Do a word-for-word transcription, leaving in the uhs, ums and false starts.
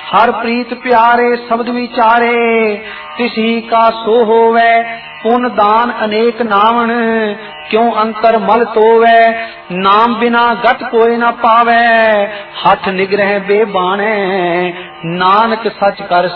हर प्रीत प्यारे शब्द विचारे तिसी का सो होवे पुन दान अनेक नावन क्यों अंतर मल तोवे नाम बिना गत कोई न पावे हठ निग्रह बेबाणे नानक सच कर